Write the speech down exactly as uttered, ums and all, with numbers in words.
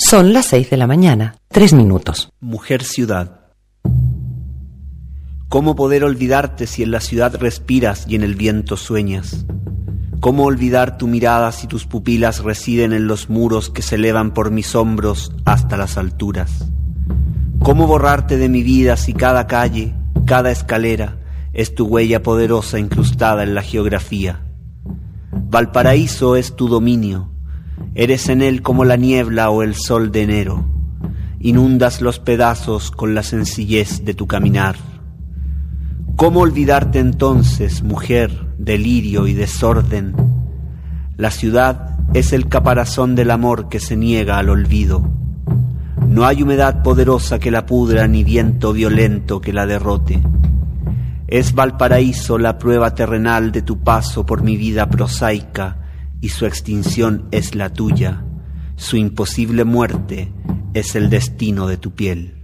Son las seis de la mañana, tres minutos. Mujer ciudad. ¿Cómo poder olvidarte si en la ciudad respiras y en el viento sueñas? ¿Cómo olvidar tu mirada si tus pupilas residen en los muros que se elevan por mis hombros hasta las alturas? ¿Cómo borrarte de mi vida si cada calle, cada escalera es tu huella poderosa incrustada en la geografía? Valparaíso es tu dominio, eres en él como la niebla o el sol de enero, inundas los pedazos con la sencillez de tu caminar. ¿Cómo olvidarte entonces, mujer, delirio y desorden? La ciudad es el caparazón del amor que se niega al olvido. No hay humedad poderosa que la pudra ni viento violento que la derrote. Es Valparaíso la prueba terrenal de tu paso por mi vida prosaica y su extinción es la tuya. Su imposible muerte es el destino de tu piel.